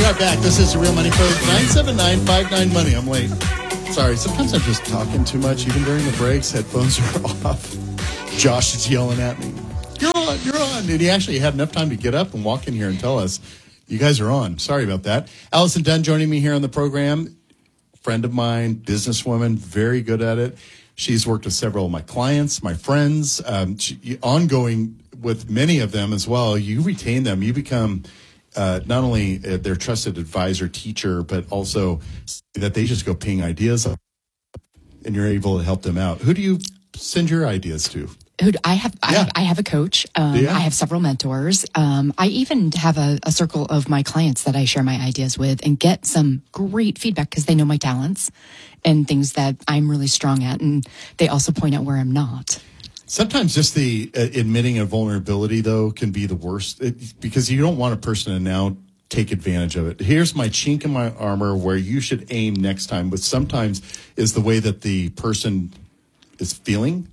are back. This is the Real Money Code, 979-59 Money. I'm late. Sorry, sometimes I'm just talking too much, even during the breaks. Headphones are off. Josh is yelling at me. You're on, you're on. And he actually had enough time to get up and walk in here and tell us, you guys are on. Sorry about that. Allison Dunn joining me here on the program. Friend of mine, businesswoman, very good at it. She's worked with several of my clients, my friends, ongoing with many of them as well. You retain them. You become not only their trusted advisor, teacher, but also that they just go ping ideas up and you're able to help them out. Who do you send your ideas to? I have a coach. I have several mentors. I even have a circle of my clients that I share my ideas with and get some great feedback because they know my talents and things that I'm really strong at. And they also point out where I'm not. Sometimes just the admitting a vulnerability, though, can be the worst because you don't want a person to now take advantage of it. Here's my chink in my armor where you should aim next time, but sometimes is the way that the person is feeling.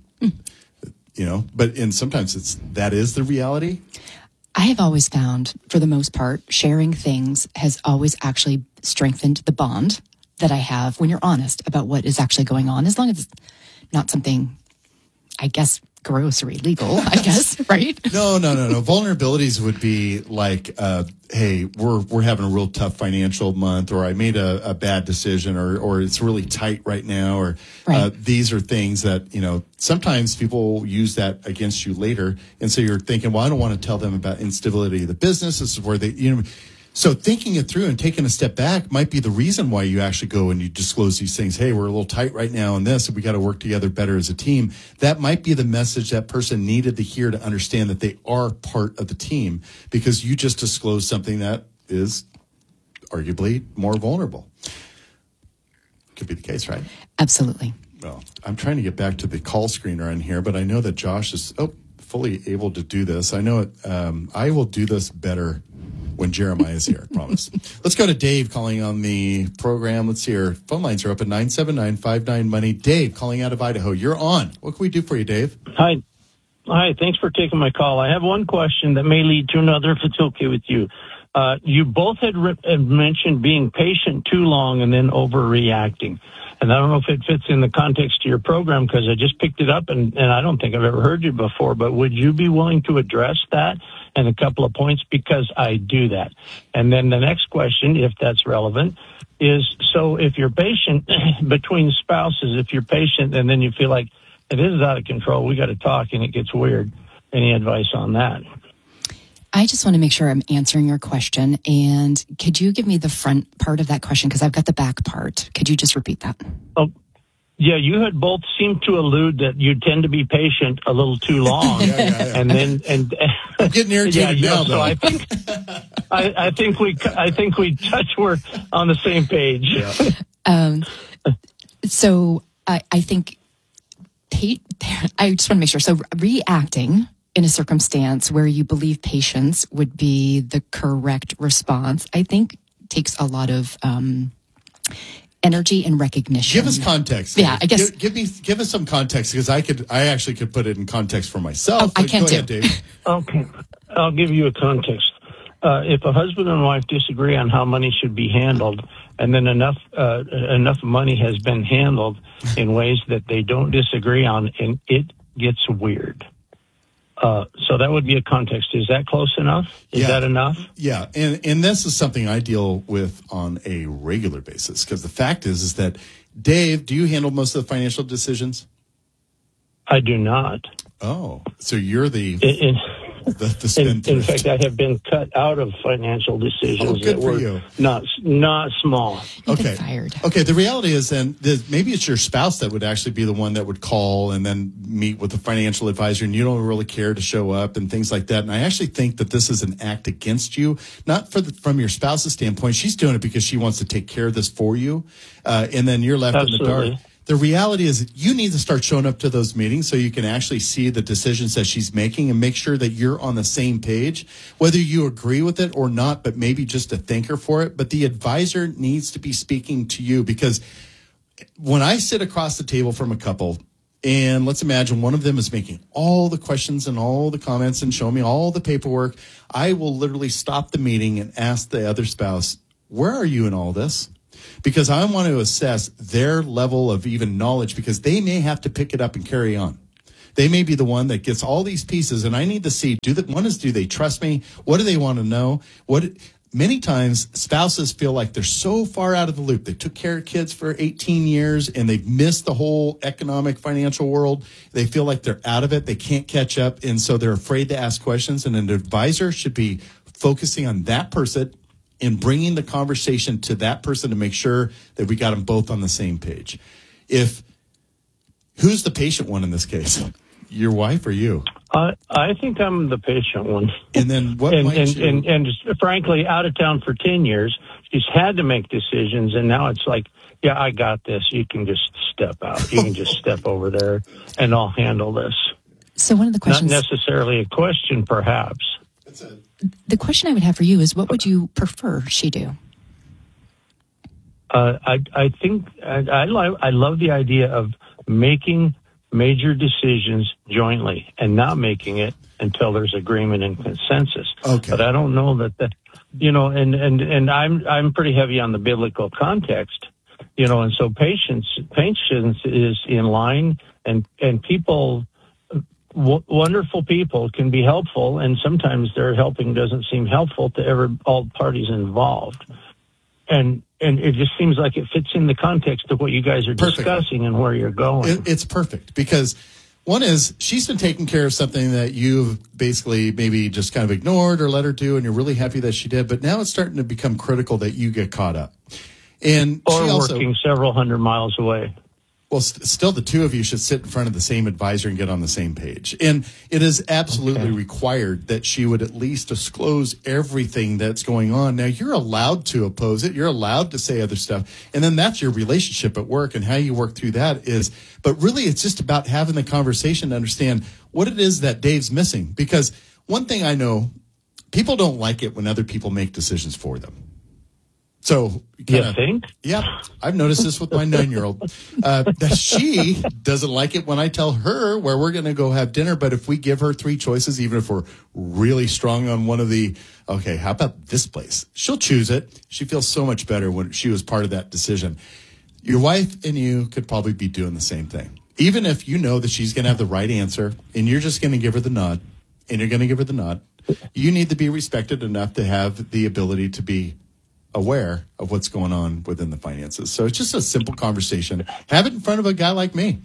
And sometimes that is the reality. I have always found, for the most part, sharing things has always actually strengthened the bond that I have when you're honest about what is actually going on, as long as it's not something, I guess, gross or illegal, I guess, right? No. Vulnerabilities would be like, hey, we're having a real tough financial month, or I made a bad decision, or it's really tight right now, or these are things that, sometimes people use that against you later. And so you're thinking, well, I don't want to tell them about instability of the business. This is where they, so thinking it through and taking a step back might be the reason why you actually go and you disclose these things. Hey, we're a little tight right now on this, and we got to work together better as a team. That might be the message that person needed to hear to understand that they are part of the team, because you just disclosed something that is arguably more vulnerable. Could be the case, right? Absolutely. Well, I'm trying to get back to the call screener in here, but I know that Josh is fully able to do this. I know it. I will do this better when Jeremiah is here, I promise. Let's go to Dave calling on the program. Let's see, our phone lines are open, 979-59-MONEY. Dave calling out of Idaho. You're on. What can we do for you, Dave? Hi. Thanks for taking my call. I have one question that may lead to another, if it's okay with you. You both had mentioned being patient too long and then overreacting. And I don't know if it fits in the context of your program, because I just picked it up and I don't think I've ever heard you before, but would you be willing to address that and a couple of points? Because I do that. And then the next question, if that's relevant, is so if you're patient between spouses, if you're patient and then you feel like it is out of control, we got to talk and it gets weird. Any advice on that? I just want to make sure I'm answering your question. And could you give me the front part of that question? Because I've got the back part. Could you just repeat that? Oh, yeah. You had both seemed to allude that you tend to be patient a little too long. Yeah. And then, I'm getting irritated now, though. So I think we we're on the same page. Yeah. So I think I just want to make sure. So reacting in a circumstance where you believe patience would be the correct response, I think takes a lot of energy and recognition. Give us context. Yeah, I guess. Give us some context, because I actually could put it in context for myself. I can too. Dave. Okay, I'll give you a context. If a husband and wife disagree on how money should be handled, and then enough money has been handled in ways that they don't disagree on, and it gets weird. So that would be a context. Is that close enough? Is that enough? Yeah, and this is something I deal with on a regular basis, because the fact is that, Dave, do you handle most of the financial decisions? I do not. Oh, so you're the spendthrift. In fact, I have been cut out of financial decisions that were not small. Okay. Fired. Okay. The reality is then maybe it's your spouse that would actually be the one that would call and then meet with a financial advisor, and you don't really care to show up and things like that. And I actually think that this is an act against you, not from your spouse's standpoint. She's doing it because she wants to take care of this for you, and then you're left in the dark. The reality is you need to start showing up to those meetings so you can actually see the decisions that she's making and make sure that you're on the same page, whether you agree with it or not, but maybe just to thank her for it. But the advisor needs to be speaking to you, because when I sit across the table from a couple, and let's imagine one of them is making all the questions and all the comments and showing me all the paperwork, I will literally stop the meeting and ask the other spouse, where are you in all this? Because I want to assess their level of even knowledge, because they may have to pick it up and carry on. They may be the one that gets all these pieces, and I need to see, do they trust me? What do they want to know? Many times spouses feel like they're so far out of the loop. They took care of kids for 18 years and they've missed the whole economic financial world. They feel like they're out of it. They can't catch up. And so they're afraid to ask questions. And an advisor should be focusing on that person and bringing the conversation to that person to make sure that we got them both on the same page. Who's the patient one in this case? Your wife or you? I think I'm the patient one. And then what and just, frankly, out of town for 10 years, she's had to make decisions, and now it's like, yeah, I got this. You can just step out. You can just step over there, and I'll handle this. So one of the questions... Not necessarily a question, perhaps. The question I would have for you is, what would you prefer she do? I think I love the idea of making major decisions jointly and not making it until there's agreement and consensus. Okay. But I don't know that and I'm pretty heavy on the biblical context, and so patience is in line, and people, wonderful people can be helpful, and sometimes their helping doesn't seem helpful to all parties involved. And it just seems like it fits in the context of what you guys are discussing and where you're going. It's perfect, because one is she's been taking care of something that you've basically maybe just kind of ignored or let her do, and you're really happy that she did. But now it's starting to become critical that you get caught up. And working several hundred miles away. Well, still the two of you should sit in front of the same advisor and get on the same page. And it is absolutely required that she would at least disclose everything that's going on. Now, you're allowed to oppose it. You're allowed to say other stuff. And then that's your relationship at work, and how you work through that is. But really, it's just about having the conversation to understand what it is that Dave's missing. Because one thing I know, people don't like it when other people make decisions for them. So, you think? Yeah, I've noticed this with my 9-year-old. That she doesn't like it when I tell her where we're going to go have dinner. But if we give her 3 choices, even if we're really strong on one of the, okay, how about this place? She'll choose it. She feels so much better when she was part of that decision. Your wife and you could probably be doing the same thing. Even if you know that she's going to have the right answer and you're just going to give her the nod, and you're going to give her the nod, you need to be respected enough to have the ability to be aware of what's going on within the finances. So it's just a simple conversation. Have it in front of a guy like me.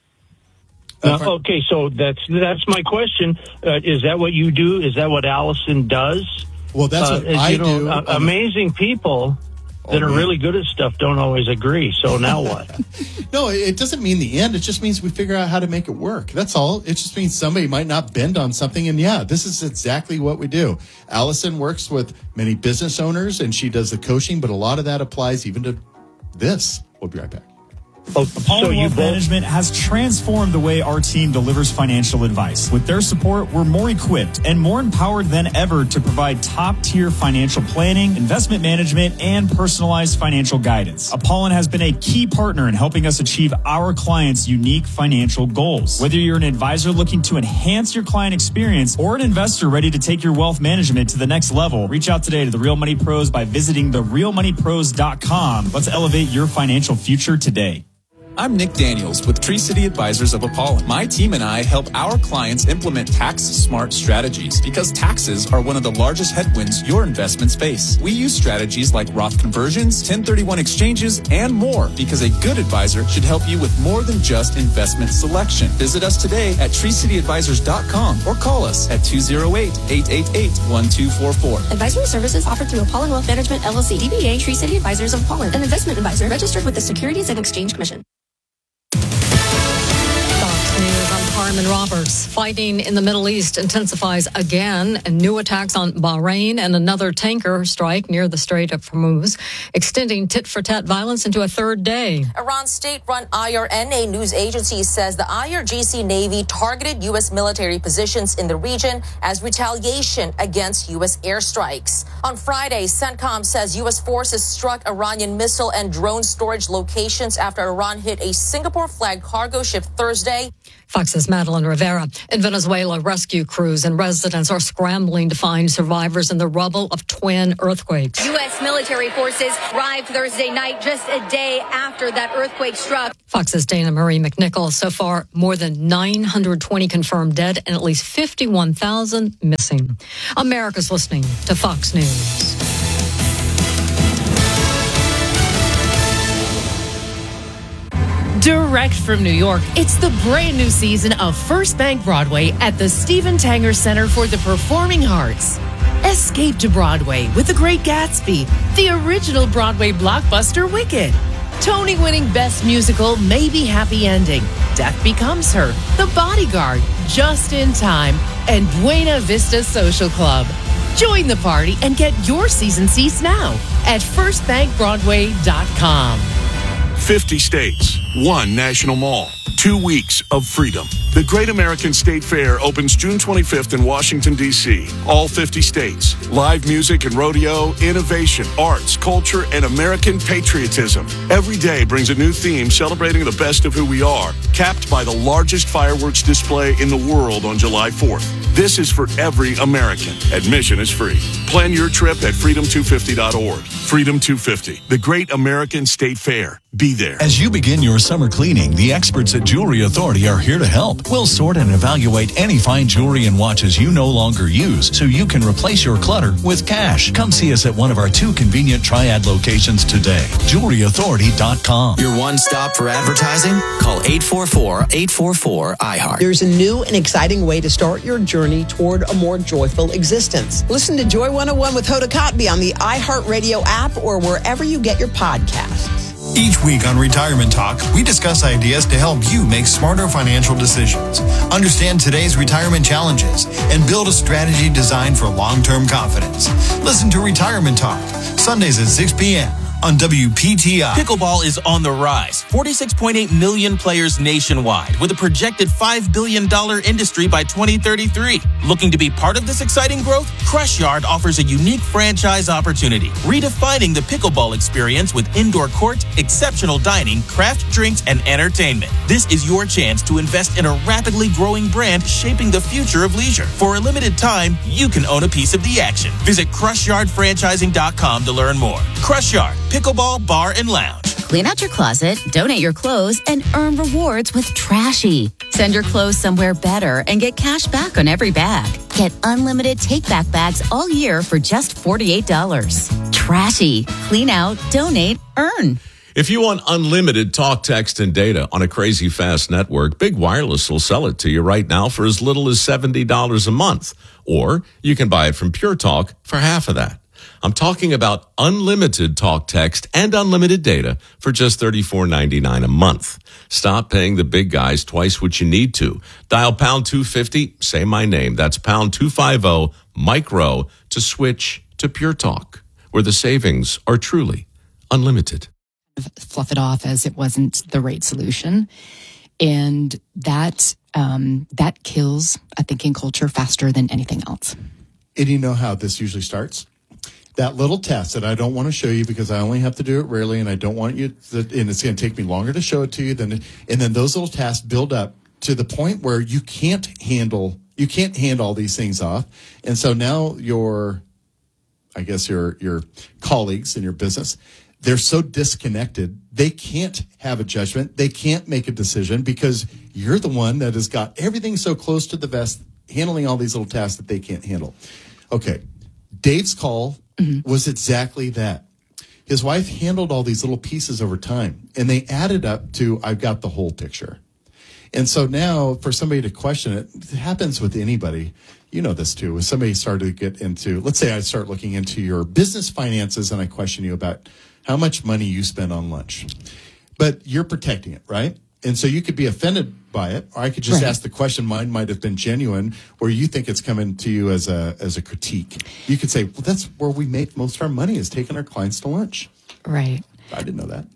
Okay, so that's my question. Is that what you do? Is that what Allison does? Well, that's what I do. Amazing people that are really good at stuff don't always agree. So now what? No, it doesn't mean the end. It just means we figure out how to make it work. That's all. It just means somebody might not bend on something. And yeah, this is exactly what we do. Allison works with many business owners and she does the coaching, but a lot of that applies even to this. We'll be right back. Apollo Wealth Management has transformed the way our team delivers financial advice. With their support, we're more equipped and more empowered than ever to provide top-tier financial planning, investment management, and personalized financial guidance. Apollon has been a key partner in helping us achieve our clients' unique financial goals. Whether you're an advisor looking to enhance your client experience or an investor ready to take your wealth management to the next level, reach out today to The Real Money Pros by visiting therealmoneypros.com. Let's elevate your financial future today. I'm Nick Daniels with Tree City Advisors of Apollon. My team and I help our clients implement tax-smart strategies because taxes are one of the largest headwinds your investments face. We use strategies like Roth conversions, 1031 exchanges, and more because a good advisor should help you with more than just investment selection. Visit us today at treecityadvisors.com or call us at 208-888-1244. Advisory services offered through Apollon Wealth Management, LLC, DBA Tree City Advisors of Apollon, an investment advisor registered with the Securities and Exchange Commission. News, I'm Carmen Roberts. Fighting in the Middle East intensifies again, and new attacks on Bahrain and another tanker strike near the Strait of Hormuz, extending tit-for-tat violence into a third day. Iran's state-run IRNA news agency says the IRGC Navy targeted U.S. military positions in the region as retaliation against U.S. airstrikes. On Friday, CENTCOM says U.S. forces struck Iranian missile and drone storage locations after Iran hit a Singapore-flagged cargo ship Thursday. Fox's Madeline Rivera. In Venezuela, rescue crews and residents are scrambling to find survivors in the rubble of twin earthquakes. U.S. military forces arrived Thursday night, just a day after that earthquake struck. Fox's Dana Marie McNichol. So far, more than 920 confirmed dead and at least 51,000 missing. America's listening to Fox News. Direct from New York, it's the brand new season of First Bank Broadway at the Stephen Tanger Center for the Performing Arts. Escape to Broadway with The Great Gatsby, the original Broadway blockbuster Wicked, Tony-winning Best Musical Maybe Happy Ending, Death Becomes Her, The Bodyguard, Just in Time, and Buena Vista Social Club. Join the party and get your season seats now at firstbankbroadway.com. 50 states, one national mall, 2 weeks of freedom. The Great American State Fair opens June 25th in Washington, D.C. All 50 states. Live music and rodeo, innovation, arts, culture, and American patriotism. Every day brings a new theme celebrating the best of who we are, capped by the largest fireworks display in the world on July 4th. This is for every American. Admission is free. Plan your trip at freedom250.org. Freedom 250, the Great American State Fair. Be there. As you begin your summer cleaning, the experts at Jewelry Authority are here to help. We'll sort and evaluate any fine jewelry and watches you no longer use so you can replace your clutter with cash. Come see us at one of our 2 convenient Triad locations today. JewelryAuthority.com. Your one stop for advertising? Call 844-844-iHeart. There's a new and exciting way to start your journey toward a more joyful existence. Listen to Joy 101 with Hoda Kotb on the iHeartRadio app or wherever you get your podcasts. Each week on Retirement Talk, we discuss ideas to help you make smarter financial decisions, understand today's retirement challenges, and build a strategy designed for long-term confidence. Listen to Retirement Talk, Sundays at 6 p.m. on WPTI. Pickleball is on the rise. 46.8 million players nationwide with a projected $5 billion industry by 2033. Looking to be part of this exciting growth? Crush Yard offers a unique franchise opportunity, redefining the pickleball experience with indoor court, exceptional dining, craft drinks, and entertainment. This is your chance to invest in a rapidly growing brand shaping the future of leisure. For a limited time, you can own a piece of the action. Visit CrushYardFranchising.com to learn more. Crush Yard, pickleball, bar, and lounge. Clean out your closet, donate your clothes, and earn rewards with Trashy. Send your clothes somewhere better and get cash back on every bag. Get unlimited take-back bags all year for just $48. Trashy. Clean out, donate, earn. If you want unlimited talk, text, and data on a crazy fast network, Big Wireless will sell it to you right now for as little as $70 a month. Or you can buy it from Pure Talk for half of that. I'm talking about unlimited talk, text, and unlimited data for just $34.99 a month. Stop paying the big guys twice what you need to. Dial pound 250, say my name. That's pound 250 micro to switch to Pure Talk, where the savings are truly unlimited. Fluff it off as it wasn't the right solution. And that kills a thinking culture faster than anything else. And you know how this usually starts? That little test that I don't want to show you because I only have to do it rarely, and I don't want you to, and it's going to take me longer to show it to you. And then those little tasks build up to the point where you can't hand all these things off. And so now your colleagues in your business, they're so disconnected, they can't have a judgment. They can't make a decision because you're the one that has got everything so close to the vest, handling all these little tasks that they can't handle. Okay, Dave's call was exactly that. His wife handled all these little pieces over time, and they added up to, I've got the whole picture. And so now for somebody to question it, it happens with anybody. You know this too. If somebody started to get into, let's say I start looking into your business finances and I question you about how much money you spend on lunch. But you're protecting it, right? And so you could be offended by it, or I could just ask the question. Mine might have been genuine, where you think it's coming to you as a critique. You could say, well, that's where we make most of our money, is taking our clients to lunch. Right. I didn't know that.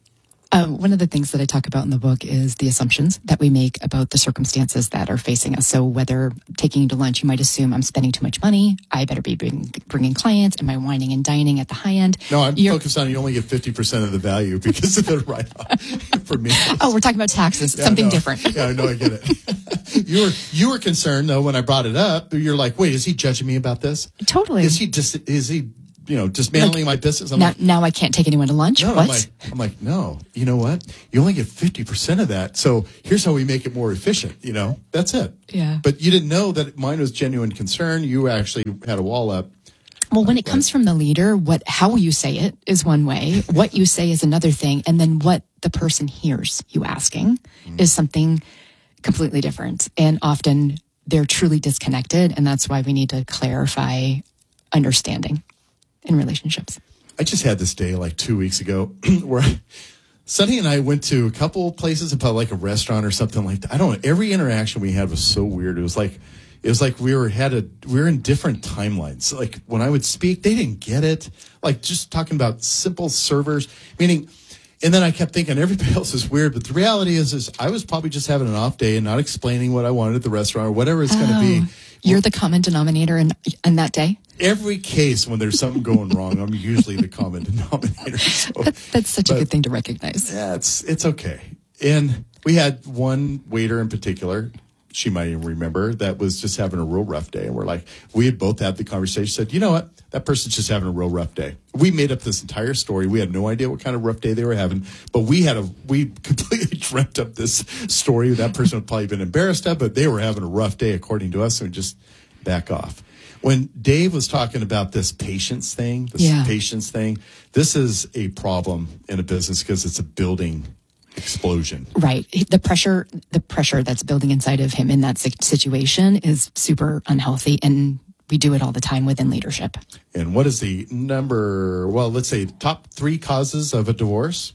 One of the things that I talk about in the book is the assumptions that we make about the circumstances that are facing us. So whether taking you to lunch, you might assume I'm spending too much money. I better be bringing clients. Am I whining and dining at the high end? No, I'm focused on you only get 50% of the value because of the write-off for me. Oh, we're talking about taxes. Something different. Yeah, no, I get it. You were concerned, though, when I brought it up. You're like, wait, is he judging me about this? Totally. Is he dismantling my business? Now I can't take anyone to lunch? No, what? I'm like, no, you know what? You only get 50% of that. So here's how we make it more efficient. That's it. Yeah. But you didn't know that mine was genuine concern. You actually had a wall up. Well, when it comes from the leader, how you say it is one way. What you say is another thing. And then what the person hears you asking is something completely different. And often they're truly disconnected. And that's why we need to clarify understanding in relationships. I just had this day like 2 weeks ago where Sunny and I went to a couple places, about like a restaurant or something like that. I don't know. Every interaction we had was so weird. It was like we were in different timelines. Like when I would speak, they didn't get it. Like just talking about simple servers, meaning. And then I kept thinking everybody else is weird, but the reality is I was probably just having an off day and not explaining what I wanted at the restaurant or whatever it's going to be. You're the common denominator in that day? Every case when there's something going wrong, I'm usually the common denominator. So, that's such a good thing to recognize. Yeah, it's okay. And we had one waiter in particular, she might even remember, that was just having a real rough day. And we had both had the conversation, said, you know what? That person's just having a real rough day. We made up this entire story. We had no idea what kind of rough day they were having, but we completely dreamt up this story. That person would probably been embarrassed of, but they were having a rough day according to us, so we just back off. When Dave was talking about this patience thing, this is a problem in a business because it's a building explosion. Right. The pressure that's building inside of him in that situation is super unhealthy, and we do it all the time within leadership. And what is the let's say top 3 causes of a divorce?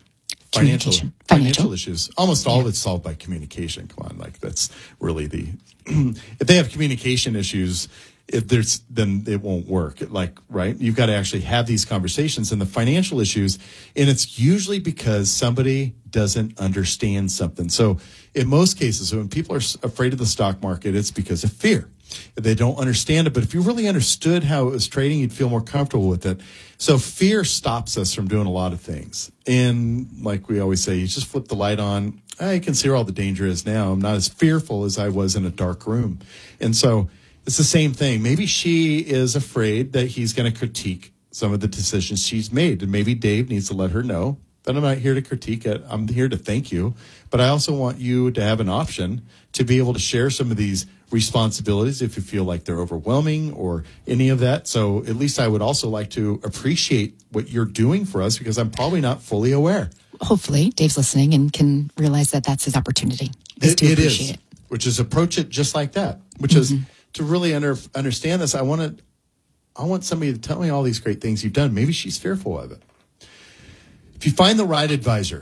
Financial issues. Almost all of it's solved by communication. Come on, that's really if they have communication issues, then it won't work. Right? You've got to actually have these conversations. And the financial issues, and it's usually because somebody doesn't understand something. So in most cases, when people are afraid of the stock market, it's because of fear. They don't understand it. But if you really understood how it was trading, you'd feel more comfortable with it. So fear stops us from doing a lot of things. And like we always say, you just flip the light on. I can see where all the danger is now. I'm not as fearful as I was in a dark room. And so it's the same thing. Maybe she is afraid that he's going to critique some of the decisions she's made. And maybe Dave needs to let her know that I'm not here to critique it. I'm here to thank you. But I also want you to have an option to be able to share some of these responsibilities if you feel like they're overwhelming or any of that. So at least I would also like to appreciate what you're doing for us because I'm probably not fully aware. Hopefully Dave's listening and can realize that that's his opportunity. It is, which is approach it just like that, which is to really understand this. I want somebody to tell me all these great things you've done. Maybe she's fearful of it. If you find the right advisor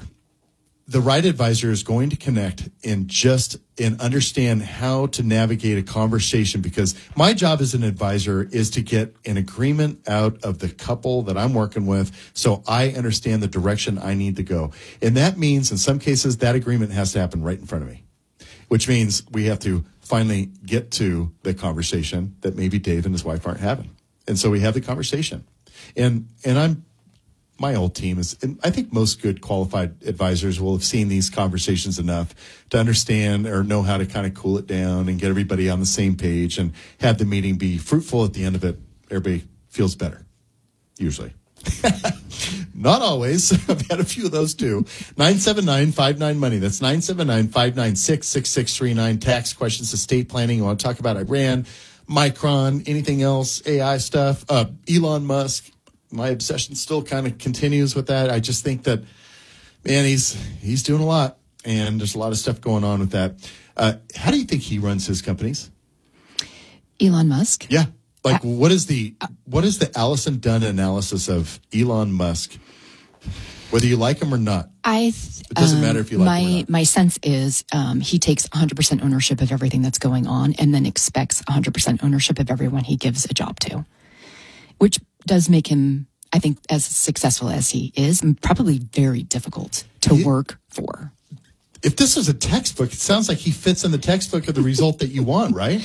is going to connect and understand how to navigate a conversation, because my job as an advisor is to get an agreement out of the couple that I'm working with so I understand the direction I need to go. And that means in some cases that agreement has to happen right in front of me, which means we have to finally get to the conversation that maybe Dave and his wife aren't having. And so we have the conversation. And my old team is, and I think most good qualified advisors will have seen these conversations enough to understand or know how to kind of cool it down and get everybody on the same page and have the meeting be fruitful at the end of it. Everybody feels better, usually. Not always. I've had a few of those too. 979-59-MONEY. That's 979-596-6639. Tax questions, estate planning. You want to talk about Iran, Micron, anything else, AI stuff, Elon Musk. My obsession still kind of continues with that. I just think that, man, he's doing a lot, and there's a lot of stuff going on with that. How do you think he runs his companies? Elon Musk? Yeah. What is the Allison Dunn analysis of Elon Musk? Whether you like him or not, it doesn't matter if you like him or not. My sense is he takes 100% ownership of everything that's going on, and then expects 100% ownership of everyone he gives a job to, which does make him I think as successful as he is, probably very difficult to work for. If this was a textbook, it sounds like he fits in the textbook of the result that you want, right?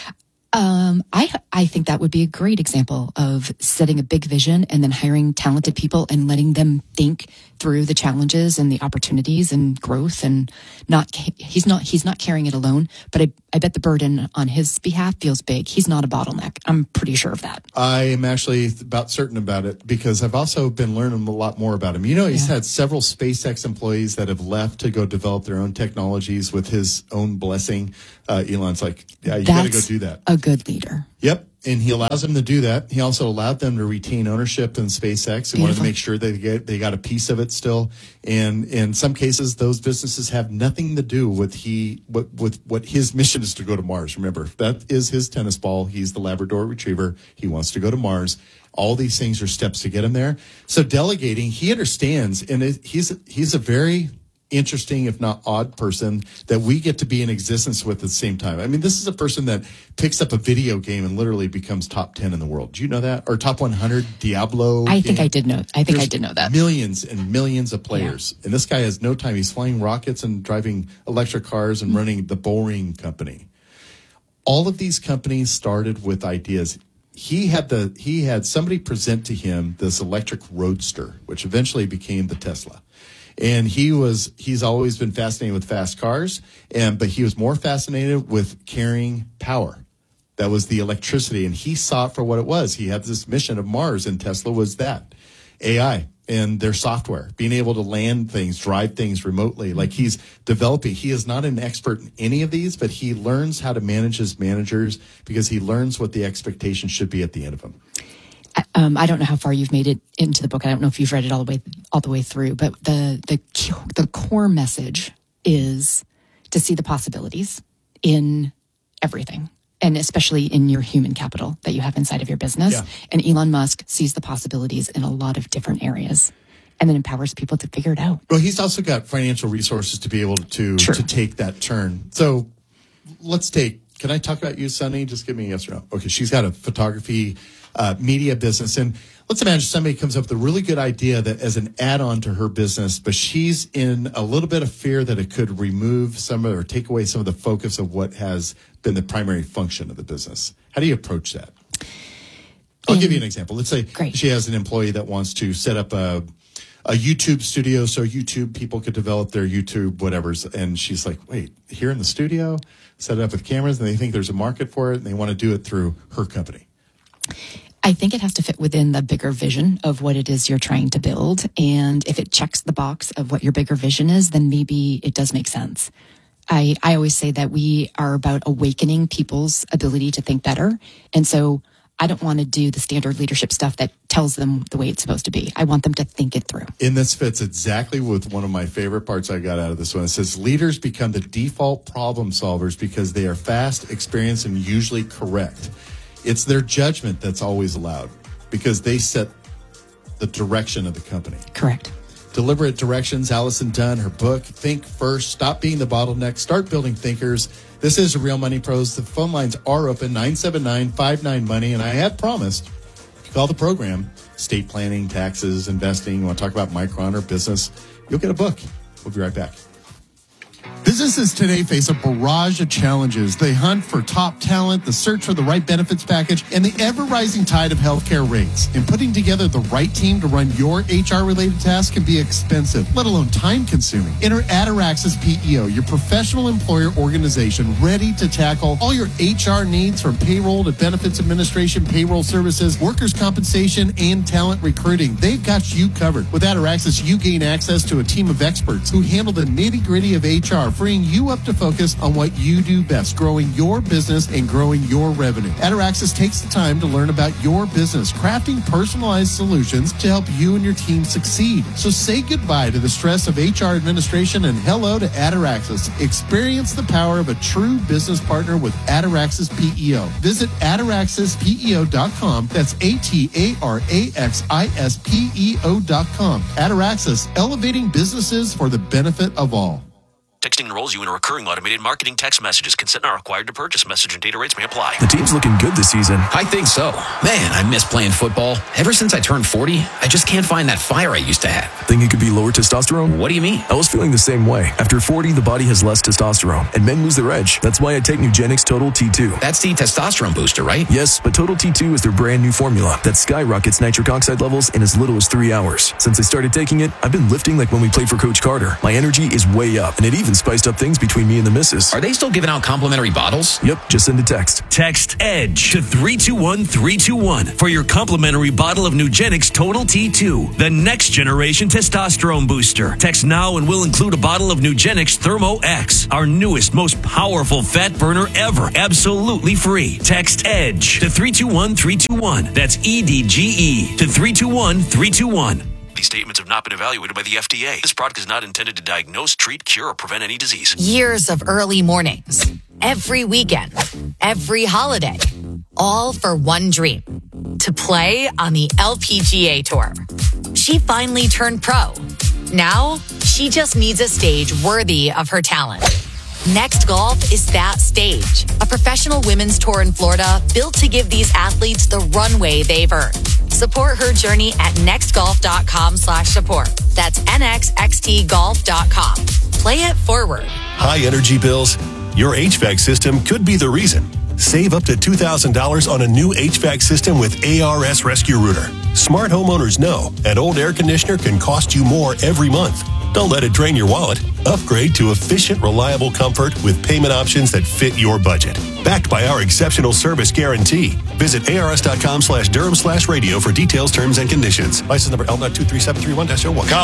I think that would be a great example of setting a big vision and then hiring talented people and letting them think through the challenges and the opportunities and growth, and he's not carrying it alone, but I bet the burden on his behalf feels big. He's not a bottleneck. I'm pretty sure of that. I am actually about certain about it because I've also been learning a lot more about him. He's had several SpaceX employees that have left to go develop their own technologies with his own blessing. Elon's like, yeah, you got to go do that. A good leader. Yep. And he allows them to do that. He also allowed them to retain ownership in SpaceX and wanted to make sure they got a piece of it still. And in some cases, those businesses have nothing to do with what his mission is to go to Mars. Remember, that is his tennis ball. He's the Labrador Retriever. He wants to go to Mars. All these things are steps to get him there. So delegating, he understands, and he's a very interesting, if not odd, person that we get to be in existence with at the same time. I mean, this is a person that picks up a video game and literally becomes top 10 in the world. Do you know that? Or top 100 Diablo? I think I did know that. Millions and millions of players. Yeah. And this guy has no time. He's flying rockets and driving electric cars and running the Boring Company. All of these companies started with ideas. He had somebody present to him this electric roadster, which eventually became the Tesla. And he's always been fascinated with fast cars, but he was more fascinated with carrying power. That was the electricity, and he saw it for what it was. He had this mission of Mars, and Tesla was that. AI and their software, being able to land things, drive things remotely. Like he's developing. He is not an expert in any of these, but he learns how to manage his managers because he learns what the expectation should be at the end of them. I don't know how far you've made it into the book. I don't know if you've read it all the way through, but the core message is to see the possibilities in everything, and especially in your human capital that you have inside of your business. Yeah. And Elon Musk sees the possibilities in a lot of different areas and then empowers people to figure it out. Well, he's also got financial resources to be able to take that turn. So can I talk about you, Sunny? Just give me a yes or no. Okay, she's got a photography media business. And let's imagine somebody comes up with a really good idea that as an add-on to her business, but she's in a little bit of fear that it could remove or take away some of the focus of what has been the primary function of the business. How do you approach that? I'll give you an example. Let's say she has an employee that wants to set up a YouTube studio so YouTube people could develop their YouTube whatevers. And she's like, wait, here in the studio, set it up with cameras, and they think there's a market for it, and they want to do it through her company. I think it has to fit within the bigger vision of what it is you're trying to build. And if it checks the box of what your bigger vision is, then maybe it does make sense. I always say that we are about awakening people's ability to think better. And so I don't want to do the standard leadership stuff that tells them the way it's supposed to be. I want them to think it through. And this fits exactly with one of my favorite parts I got out of this one. It says leaders become the default problem solvers because they are fast, experienced, and usually correct. It's their judgment that's always allowed because they set the direction of the company. Correct. Deliberate Directions, Allison Dunn, her book, Think First, Stop Being the Bottleneck, Start Building Thinkers. This is Real Money Pros. The phone lines are open, 979-59-MONEY. And I have promised, if you call the program, estate planning, taxes, investing, you want to talk about Micron or business, you'll get a book. We'll be right back. Businesses today face a barrage of challenges. They hunt for top talent, the search for the right benefits package, and the ever-rising tide of healthcare rates. And putting together the right team to run your HR-related tasks can be expensive, let alone time-consuming. Enter Ataraxis PEO, your professional employer organization ready to tackle all your HR needs from payroll to benefits administration, payroll services, workers' compensation, and talent recruiting. They've got you covered. With Ataraxis, you gain access to a team of experts who handle the nitty-gritty of HR, freeing you up to focus on what you do best, growing your business and growing your revenue. Ataraxis takes the time to learn about your business, crafting personalized solutions to help you and your team succeed. So say goodbye to the stress of HR administration and hello to Ataraxis. Experience the power of a true business partner with Ataraxis PEO. Visit ataraxispeo.com. That's ATARAXISPEO.com. Ataraxis, elevating businesses for the benefit of all. Texting enrolls you in a recurring automated marketing text messages. Consent not required to purchase. Message and data rates may apply. The team's looking good this season. I think so. Man, I miss playing football. Ever since I turned 40, I just can't find that fire I used to have. Think it could be lower testosterone? What do you mean? I was feeling the same way. After 40, the body has less testosterone, and men lose their edge. That's why I take Nugenix Total T2. That's the testosterone booster, right? Yes, but Total T2 is their brand new formula that skyrockets nitric oxide levels in as little as 3 hours. Since I started taking it, I've been lifting like when we played for Coach Carter. My energy is way up, and it even spiced up things between me and the missus. Are they still giving out complimentary bottles? Yep, just send a text. Text EDGE to 321-321 for your complimentary bottle of Nugenix Total T2, the next generation testosterone booster. Text now and we'll include a bottle of Nugenix Thermo X, our newest, most powerful fat burner ever, absolutely free. Text EDGE to 321-321. That's EDGE to 321-321. These statements have not been evaluated by the FDA. This product is not intended to diagnose, treat, cure, or prevent any disease. Years of early mornings, every weekend, every holiday, all for one dream, to play on the LPGA Tour. She finally turned pro. Now, she just needs a stage worthy of her talent. Next Golf is that stage. A professional women's tour in Florida built to give these athletes the runway they've earned. Support her journey at nextgolf.com/support. That's nxxtgolf.com. Play it forward. High energy bills? Your HVAC system could be the reason. Save up to $2,000 on a new HVAC system with ARS Rescue Router. Smart homeowners know an old air conditioner can cost you more every month. Don't let it drain your wallet. Upgrade to efficient, reliable comfort with payment options that fit your budget. Backed by our exceptional service guarantee. Visit ars.com/Durham/radio for details, terms, and conditions. License number L.23731-01.